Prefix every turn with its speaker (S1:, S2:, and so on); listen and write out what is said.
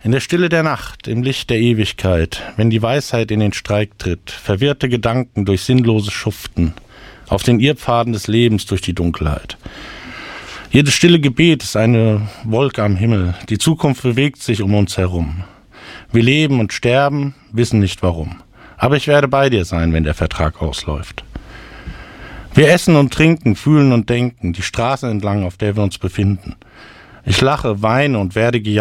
S1: In der Stille der Nacht, im Licht der Ewigkeit, wenn die Weisheit in den Streik tritt, verwirrte Gedanken durch sinnloses Schuften, auf den Irrpfaden des Lebens durch die Dunkelheit. Jedes stille Gebet ist eine Wolke am Himmel, die Zukunft bewegt sich um uns herum. Wir leben und sterben, wissen nicht warum. Aber ich werde bei dir sein, wenn der Vertrag ausläuft. Wir essen und trinken, fühlen und denken, die Straße entlang, auf der wir uns befinden. Ich lache, weine und werde gejagt.